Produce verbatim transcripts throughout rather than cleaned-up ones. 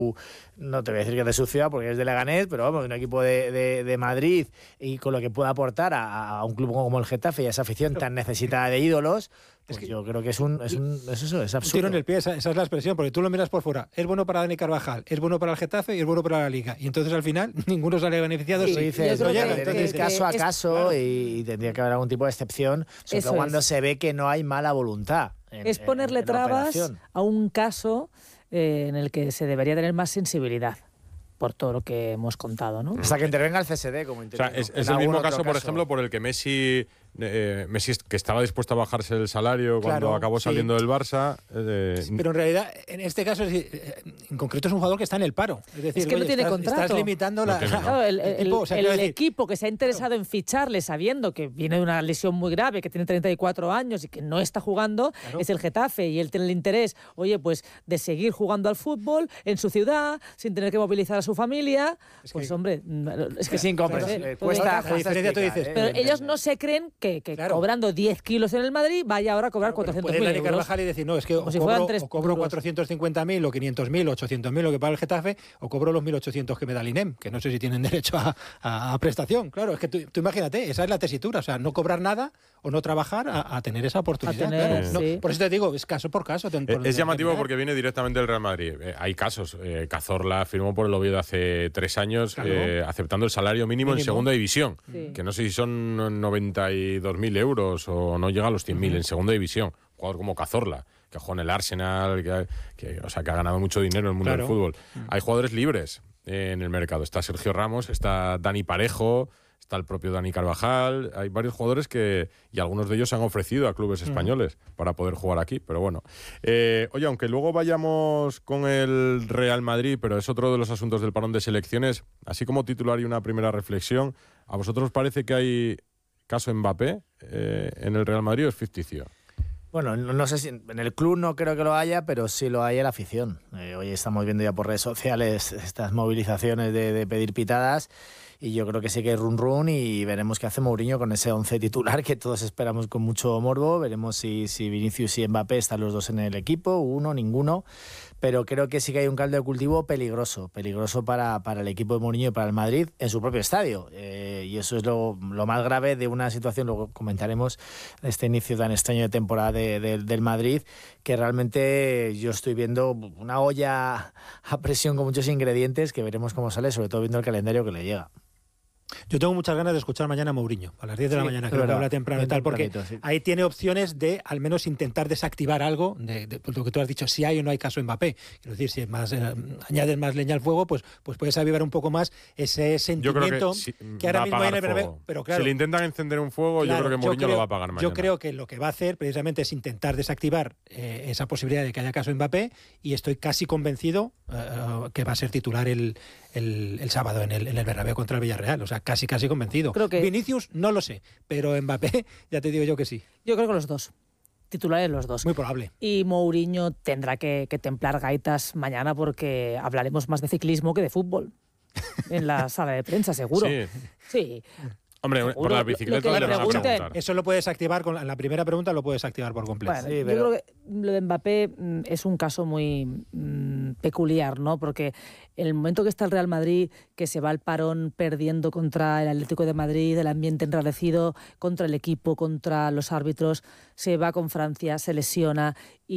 no te voy a decir que es de su ciudad porque es de Leganés, pero vamos, un equipo de, de, de Madrid y con lo que puede aportar a, a un club como el Getafe y a esa afición tan necesitada de ídolos, pues es que yo creo que es un es, un, es eso, es absurdo. Un tiro en el pie, esa, esa es la expresión, porque tú lo miras por fuera. Es bueno para Dani Carvajal, es bueno para el Getafe y es bueno para la Liga. Y entonces al final ninguno sale beneficiado. Sí, si dices, no llega. que, Entonces, que es caso a es, caso claro. y, y tendría que haber algún tipo de excepción, sobre todo cuando es. se ve que no hay mala voluntad. En, es ponerle en, en trabas a un caso eh, en el que se debería tener más sensibilidad por todo lo que hemos contado, ¿no? Hasta que intervenga el C S D como intervino. O sea, es, es el mismo caso, por ejemplo, por el que Messi, eh, Messi que estaba dispuesto a bajarse el salario cuando claro, acabó saliendo sí. del Barça. Eh, Pero en realidad, en este caso, en concreto es un jugador que está en el paro. Es decir, es que oye, no tiene estás, contrato. Estás limitando la... No claro, el, el, el, tipo, o sea, el decir, equipo que se ha interesado claro. en ficharle sabiendo que viene de una lesión muy grave, que tiene treinta y cuatro años y que no está jugando, claro. es el Getafe, y él tiene el interés, oye, pues de seguir jugando al fútbol en su ciudad, sin tener que movilizar a su familia. Es pues que, hombre, es que es incomprensible. Cuesta, la diferencia tú dices. Pero eh, ellos no se creen que, que claro. cobrando diez kilos en el Madrid vaya ahora a cobrar claro, cuatrocientos mil euros. Carvajal y decir, no, es que o, si cobro, o cobro cuatrocientos cincuenta mil o quinientos mil o ochocientos mil lo que paga el Getafe, o cobro los mil ochocientos que me da el I N E M, que no sé si tienen derecho a, a, a prestación. Claro, es que tú, tú imagínate, esa es la tesitura, o sea, no cobrar nada o no trabajar a, a tener esa oportunidad. Tener, claro. sí. no, por eso te digo, es caso por caso. Eh, por, es llamativo porque viene directamente del Real Madrid. Eh, hay casos. Eh, Cazorla firmó por el Oviedo hace tres años claro. eh, aceptando el salario mínimo, mínimo. en segunda división, sí. que no sé si son noventa y dos mil euros o no llega a los cien mil uh-huh. en segunda división. Un jugador como Cazorla, que juega en el Arsenal, que, que, o sea, que ha ganado mucho dinero en el mundo claro. del fútbol. Uh-huh. Hay jugadores libres eh, en el mercado. Está Sergio Ramos, está Dani Parejo, está el propio Dani Carvajal. Hay varios jugadores que, y algunos de ellos se han ofrecido a clubes españoles uh-huh. para poder jugar aquí, pero bueno. Eh, oye, aunque luego vayamos con el Real Madrid, pero es otro de los asuntos del parón de selecciones, así como titular y una primera reflexión, ¿a vosotros os parece que hay caso Mbappé eh, en el Real Madrid o es ficticio? Bueno, no, no sé si en el club no creo que lo haya, pero sí lo hay en la afición. Eh, hoy estamos viendo ya por redes sociales estas movilizaciones de, de pedir pitadas y yo creo que sí que hay run run y veremos qué hace Mourinho con ese once titular que todos esperamos con mucho morbo. Veremos si, si Vinicius y Mbappé están los dos en el equipo, uno, ninguno. Pero creo que sí que hay un caldo de cultivo peligroso, peligroso para, para el equipo de Mourinho y para el Madrid en su propio estadio. Eh, y eso es lo, lo más grave de una situación, luego comentaremos, de este inicio tan extraño de temporada de, de, del Madrid, que realmente yo estoy viendo una olla a presión con muchos ingredientes que veremos cómo sale, sobre todo viendo el calendario que le llega. Yo tengo muchas ganas de escuchar mañana a Mourinho, a las diez de la sí, mañana, creo que habla temprano y tal, porque sí. ahí tiene opciones de al menos intentar desactivar algo, de, de, de lo que tú has dicho, si hay o no hay caso Mbappé. Quiero decir, si es más, eh, añades más leña al fuego, pues, pues puedes avivar un poco más ese sentimiento que, si, que ahora mismo hay en el Bernabéu. Pero claro, si le intentan encender un fuego, claro, yo creo que Mourinho creo, lo va a apagar mañana. Yo creo que lo que va a hacer precisamente es intentar desactivar eh, esa posibilidad de que haya caso Mbappé, y estoy casi convencido uh, que va a ser titular el, el, el sábado en el, en el Bernabéu contra el Villarreal. O sea, casi, casi convencido. Creo que Vinicius no lo sé, pero Mbappé ya te digo yo que sí. Yo creo que los dos. Titulares los dos. Muy probable. Y Mourinho tendrá que, que templar gaitas mañana porque hablaremos más de ciclismo que de fútbol en la sala de prensa, seguro. Sí. Sí. Hombre, seguro, por la bicicleta le van a preguntar. Eso lo puedes activar, con la, la primera pregunta lo puedes activar por completo. Bueno, sí, yo pero... creo que lo de Mbappé mm, es un caso muy mm, peculiar, ¿no? Porque en el momento que está el Real Madrid, que se va al parón perdiendo contra el Atlético de Madrid, el ambiente enrarecido contra el equipo, contra los árbitros, se va con Francia, se lesiona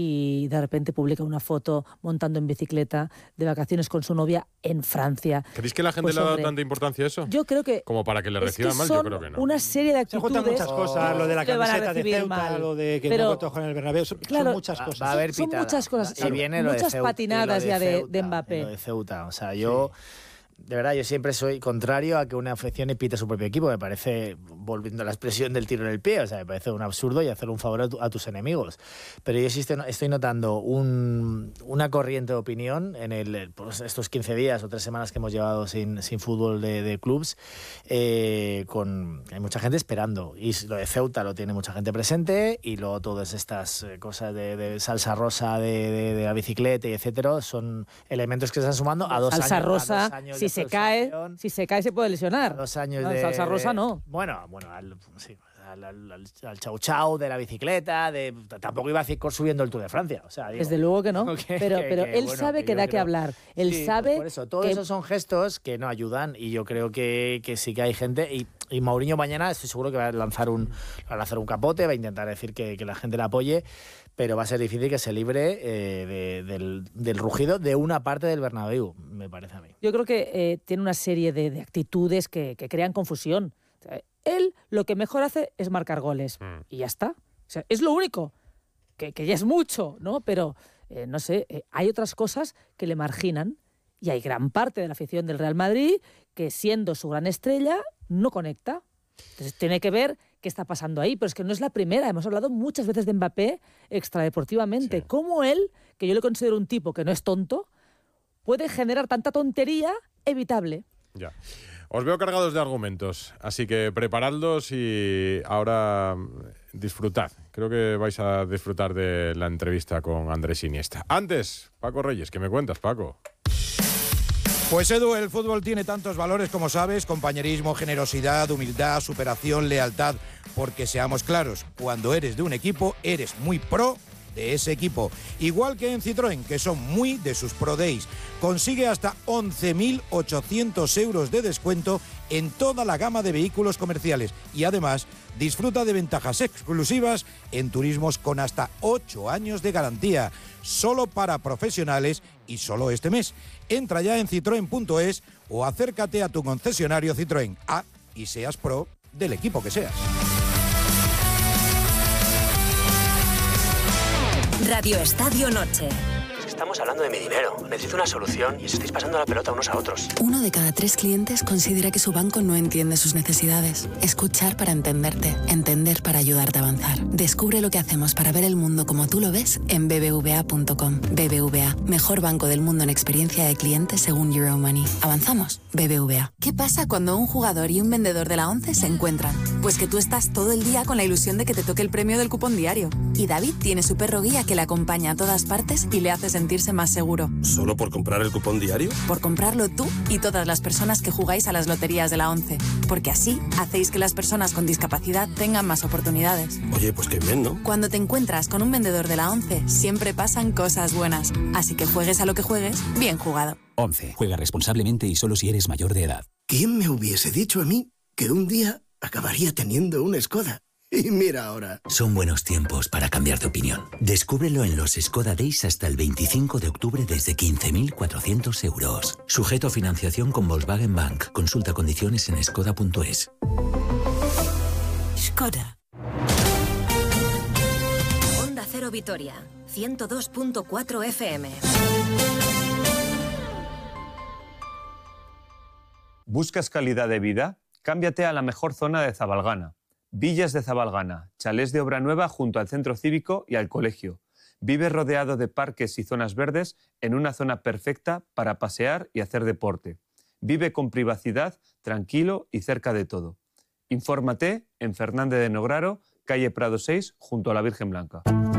y de repente publica una foto montando en bicicleta de vacaciones con su novia en Francia. ¿Creéis que la gente pues, le ha dado hombre, tanta importancia a eso? Yo creo que... Como para que le reciban es que mal, yo creo que no. Una serie de actitudes... Se juntan muchas cosas, lo de la camiseta de Ceuta, mal. lo de que pero, no contó en el Bernabéu, son, claro, son muchas cosas. Va a haber son muchas cosas, son viene lo muchas de Ceuta, patinadas de ya de, Ceuta, de Mbappé. Lo de Ceuta, o sea, yo... Sí. De verdad, yo siempre soy contrario a que una afición pite a su propio equipo. Me parece, volviendo a la expresión del tiro en el pie, o sea, me parece un absurdo y hacer un favor a, tu, a tus enemigos. Pero yo sí estoy, estoy notando un, una corriente de opinión en el, pues estos quince días o tres semanas que hemos llevado sin, sin fútbol de, de clubs. Eh, con, hay mucha gente esperando. Y lo de Ceuta lo tiene mucha gente presente. Y luego todas estas cosas de, de salsa rosa, de, de, de la bicicleta y etcétera, son elementos que se están sumando a dos salsa años. Rosa, a dos años si se cae, si se cae se puede lesionar. Dos años no, de salsa rosa no. Bueno, bueno, al, sí, al, al, al chau chau de la bicicleta, de tampoco iba a ir subiendo el Tour de Francia. O sea, digo, desde luego que no, que, pero, que, pero que, él bueno, sabe que, que da creo, que hablar. Él sí, sabe pues por eso, todos que... esos son gestos que no ayudan y yo creo que, que sí que hay gente y, y Mourinho mañana estoy seguro que va a lanzar un, va a lanzar un capote, va a intentar decir que, que la gente le apoye, pero va a ser difícil que se libre eh, de, del, del rugido de una parte del Bernabéu, me parece a mí. Yo creo que eh, tiene una serie de, de actitudes que, que crean confusión. O sea, él lo que mejor hace es marcar goles mm. y ya está. O sea, es lo único, que, que ya es mucho, ¿no? Pero, eh, no sé, eh, hay otras cosas que le marginan y hay gran parte de la afición del Real Madrid que, siendo su gran estrella, no conecta. Entonces tiene que ver qué está pasando ahí, pero es que no es la primera. Hemos hablado muchas veces de Mbappé extradeportivamente. Sí. Cómo él, que yo le considero un tipo que no es tonto, puede generar tanta tontería evitable. Ya. Os veo cargados de argumentos, así que preparadlos y ahora disfrutad. Creo que vais a disfrutar de la entrevista con Andrés Iniesta. Antes, Paco Reyes, ¿qué me cuentas, Paco? Pues Edu, el fútbol tiene tantos valores como sabes, compañerismo, generosidad, humildad, superación, lealtad, porque seamos claros, cuando eres de un equipo, eres muy pro de ese equipo. Igual que en Citroën, que son muy de sus Pro Days. Consigue hasta once mil ochocientos euros de descuento en toda la gama de vehículos comerciales y además disfruta de ventajas exclusivas en turismos con hasta ocho años de garantía, solo para profesionales y solo este mes. Entra ya en citroen punto es o acércate a tu concesionario Citroën. Ah, y seas pro del equipo que seas. Radio Estadio Noche. Estamos hablando de mi dinero. Necesito una solución y os estáis pasando la pelota unos a otros. Uno de cada tres clientes considera que su banco no entiende sus necesidades. Escuchar para entenderte. Entender para ayudarte a avanzar. Descubre lo que hacemos para ver el mundo como tú lo ves en b b v a punto com. B B V A, mejor banco del mundo en experiencia de clientes según Euromoney. ¿Avanzamos? B B V A. ¿Qué pasa cuando un jugador y un vendedor de la ONCE se encuentran? Pues que tú estás todo el día con la ilusión de que te toque el premio del cupón diario. Y David tiene su perro guía que le acompaña a todas partes y le hace sentirse más seguro. ¿Solo por comprar el cupón diario? Por comprarlo tú y todas las personas que jugáis a las loterías de la ONCE. Porque así hacéis que las personas con discapacidad tengan más oportunidades. Oye, pues qué bien, ¿no? Cuando te encuentras con un vendedor de la ONCE, siempre pasan cosas buenas. Así que juegues a lo que juegues, bien jugado. ONCE. Juega responsablemente y solo si eres mayor de edad. ¿Quién me hubiese dicho a mí que un día acabaría teniendo una Skoda? Y mira ahora. Son buenos tiempos para cambiar de opinión. Descúbrelo en los Skoda Days hasta el veinticinco de octubre desde quince mil cuatrocientos euros. Sujeto a financiación con Volkswagen Bank. Consulta condiciones en skoda punto es. Skoda. Onda Cero Vitoria, ciento dos punto cuatro F M. ¿Buscas calidad de vida? Cámbiate a la mejor zona de Zabalgana. Villas de Zabalgana, chalés de obra nueva junto al centro cívico y al colegio. Vive rodeado de parques y zonas verdes en una zona perfecta para pasear y hacer deporte. Vive con privacidad, tranquilo y cerca de todo. Infórmate en Fernández de Nograro, calle Prado seis, junto a la Virgen Blanca.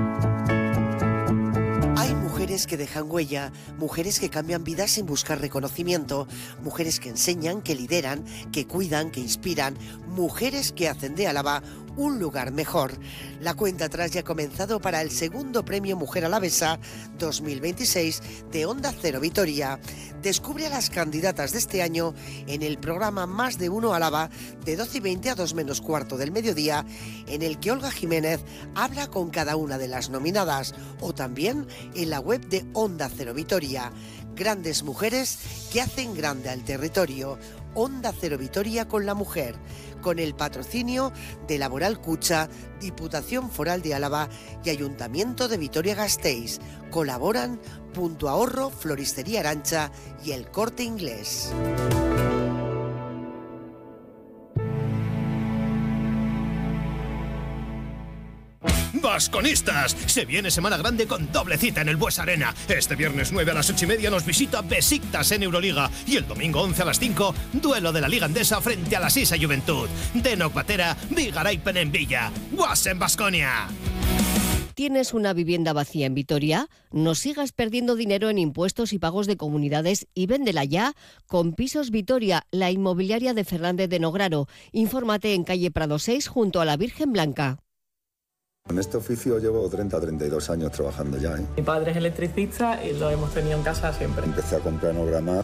Mujeres que dejan huella, mujeres que cambian vidas sin buscar reconocimiento, mujeres que enseñan, que lideran, que cuidan, que inspiran, mujeres que hacen de Álava un lugar mejor. La cuenta atrás ya ha comenzado para el segundo premio Mujer Alavesa dos mil veintiséis de Onda Cero Vitoria. Descubre a las candidatas de este año en el programa Más de Uno Álava de doce y veinte a dos menos cuarto del mediodía, en el que Olga Jiménez habla con cada una de las nominadas, o también en la web de Onda Cero Vitoria. Grandes mujeres que hacen grande al territorio. Onda Cero Vitoria con la mujer, con el patrocinio de Laboral Cucha, Diputación Foral de Álava y Ayuntamiento de Vitoria-Gasteiz. Colaboran Punto Ahorro, Floristería Arancha y El Corte Inglés. Vasconistas, se viene Semana Grande con doble cita en el Bues Arena. Este viernes nueve a las ocho y media nos visita Besiktas en Euroliga y el domingo once a las cinco, duelo de la Liga Endesa frente a la Sisa Juventud. Denok Batera, Vigaraipen en Villa. Guasen Baskonia. ¿Tienes una vivienda vacía en Vitoria? No sigas perdiendo dinero en impuestos y pagos de comunidades y véndela ya con Pisos Vitoria, la inmobiliaria de Fernández de Nograro. Infórmate en calle Prado seis junto a la Virgen Blanca. En este oficio llevo treinta a treinta y dos años trabajando ya. ¿eh? Mi padre es electricista y lo hemos tenido en casa siempre. Empecé a comprar en Obramar